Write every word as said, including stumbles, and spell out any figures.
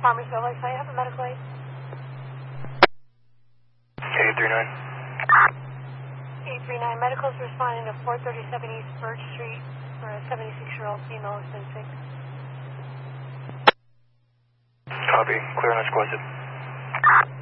Farmersville Lakeside, I have a medical aid. eight three nine. eight three nine, medical's responding to four thirty-seven East Birch Street for a seventy-six-year-old female who's been sick. Copy. Clear and escorted.